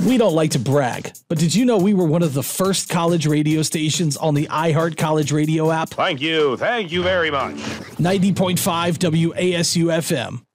We don't like to brag, but did you know we were one of the first college radio stations on the iHeart College Radio app? Thank you very much. 90.5 WASU FM.